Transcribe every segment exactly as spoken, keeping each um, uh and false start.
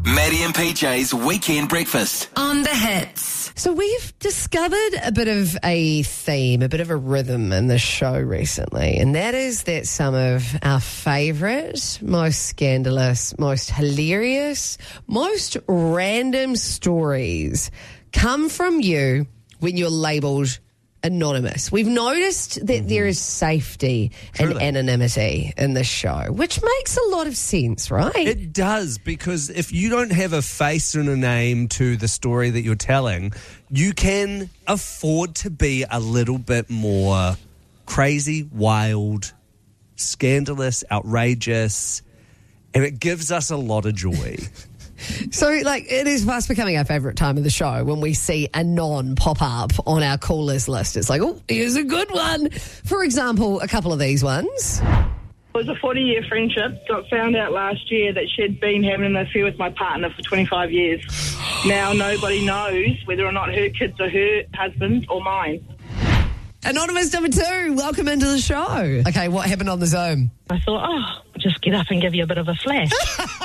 Maddie and P J's Weekend Breakfast. On the hits. So we've discovered a bit of a theme, a bit of a rhythm in the show recently, and that is that some of our favourite, most scandalous, most hilarious, most random stories come from you when you're labelled anonymous. We've noticed that mm-hmm. there is safety Truly. and anonymity in this show, which makes a lot of sense, right? It does, because if you don't have a face and a name to the story that you're telling, you can afford to be a little bit more crazy, wild, scandalous, outrageous, and it gives us a lot of joy. So, like, it is fast becoming our favourite time of the show when we see Anon pop up on our callers list. It's like, oh, here's a good one. For example, a couple of these ones. It was a forty-year friendship. Got found out last year that she'd been having an affair with my partner for twenty-five years. Now nobody knows whether or not her kids are her husband or mine. Anonymous number two, welcome into the show. Okay, what happened on the Zoom? I thought, oh, I'll just get up and give you a bit of a flash.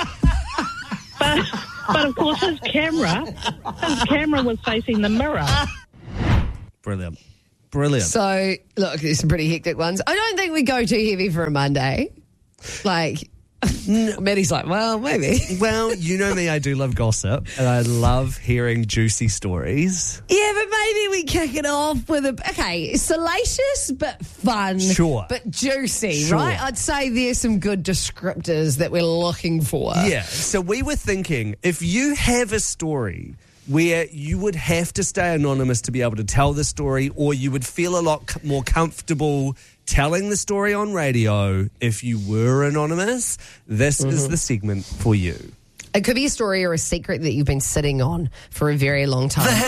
But, but of course, his camera, his camera was facing the mirror. Brilliant. Brilliant. So, look, there's some pretty hectic ones. I don't think we go too heavy for a Monday. Like, Maddie's like, well, maybe. Well, you know me, I do love gossip, and I love hearing juicy stories. Yeah, but maybe we kick it off with a, okay, salacious but fun. Sure. But juicy, Sure. right? I'd say there's some good descriptors that we're looking for. Yeah, so we were thinking, if you have a story where you would have to stay anonymous to be able to tell the story, or you would feel a lot c- more comfortable telling the story on radio if you were anonymous, this mm-hmm. is the segment for you. It could be a story or a secret that you've been sitting on for a very long time.